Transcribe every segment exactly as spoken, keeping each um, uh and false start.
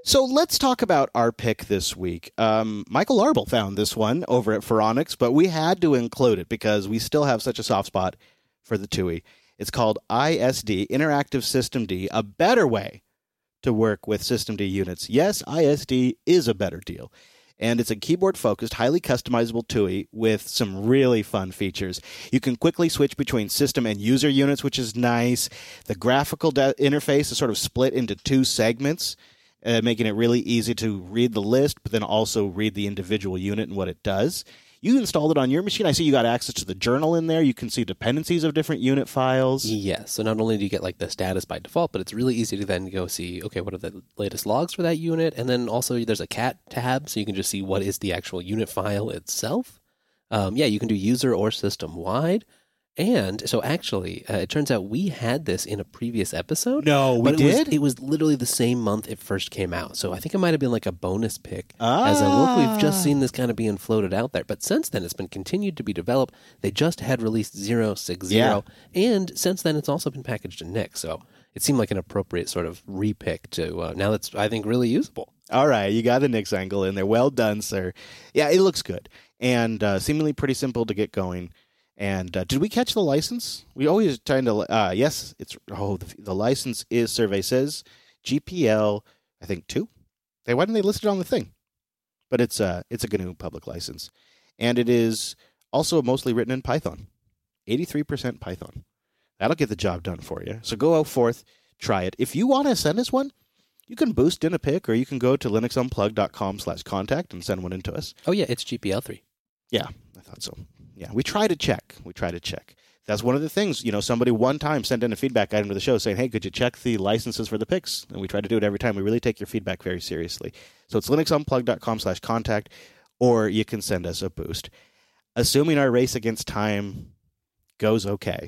So let's talk about our pick this week. Um, Michael Arbel found this one over at Phoronix, but we had to include it because we still have such a soft spot for the T U I. It's called I S D, Interactive System D, a better way to work with System D units. Yes, I S D is a better deal. And it's a keyboard-focused, highly customizable T U I with some really fun features. You can quickly switch between system and user units, which is nice. The graphical de- interface is sort of split into two segments, uh, making it really easy to read the list, but then also read the individual unit and what it does. You installed it on your machine. I see you got access to the journal in there. You can see dependencies of different unit files. Yes. So not only do you get like the status by default, but it's really easy to then go see, okay, what are the latest logs for that unit? And then also there's a cat tab, so you can just see what is the actual unit file itself. Um, yeah, you can do user or system wide. And so actually, uh, it turns out we had this in a previous episode. No, we but it did? Was, it was literally the same month it first came out. So I think it might have been like a bonus pick. Ah. As a look, we've just seen this kind of being floated out there. But since then, it's been continued to be developed. They just had released zero six zero. Yeah. And since then, it's also been packaged in N I C. So it seemed like an appropriate sort of repick to uh, now that's, I think, really usable. All right, you got the N I C angle in there. Well done, sir. Yeah, it looks good. And uh, seemingly pretty simple to get going. And uh, did we catch the license? We always trying to. Uh, yes, it's oh the, the license is Survey Says G P L. I think two. They why didn't they list it on the thing? But it's uh it's a G N U public license, and it is also mostly written in Python. eighty-three percent Python. That'll get the job done for you. So go out forth, try it. If you want to send us one, you can boost in a pic, or you can go to linux unplugged dot com slash contact and send one in to us. Oh yeah, it's G P L three. Yeah, I thought so. Yeah, we try to check. We try to check. That's one of the things, you know, somebody one time sent in a feedback item to the show saying, hey, could you check the licenses for the picks? And we try to do it every time. We really take your feedback very seriously. So it's linux unplugged dot com slash contact, or you can send us a boost. Assuming our race against time goes okay,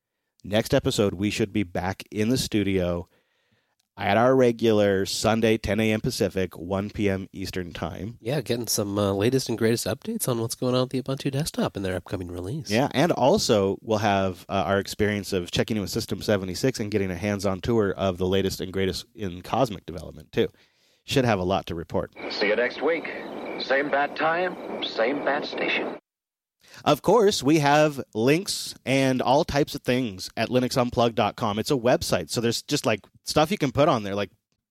next episode we should be back in the studio at our regular Sunday, ten a.m. Pacific, one p.m. Eastern Time. Yeah, getting some uh, latest and greatest updates on what's going on with the Ubuntu desktop and their upcoming release. Yeah, and also we'll have uh, our experience of checking in with System seventy-six and getting a hands-on tour of the latest and greatest in Cosmic development, too. Should have a lot to report. See you next week. Same bat time, same bat station. Of course, we have links and all types of things at linux unplugged dot com. It's a website, so there's just like stuff you can put on there. Like,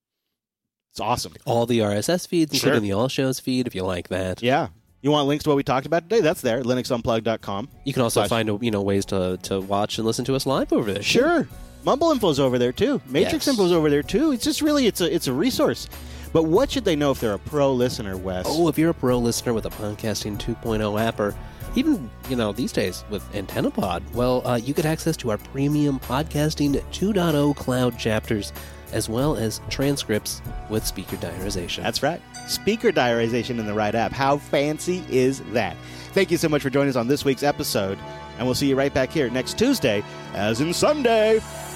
it's awesome. All the R S S feeds, Sure. including the All Shows feed, if you like that. Yeah. You want links to what we talked about today? That's there, linux unplugged dot com. You can also Slash- find you know ways to, to watch and listen to us live over there. Sure. Mumble Info's over there, too. Matrix Yes. Info's over there, too. It's just really, it's a, it's a resource. But what should they know if they're a pro listener, Wes? Oh, if you're a pro listener with a Podcasting two point oh app, or even, you know, these days with AntennaPod, well, uh, you get access to our premium Podcasting two point oh cloud chapters, as well as transcripts with speaker diarization. That's right. Speaker diarization in the right app. How fancy is that? Thank you so much for joining us on this week's episode, and we'll see you right back here next Tuesday, as in Sunday.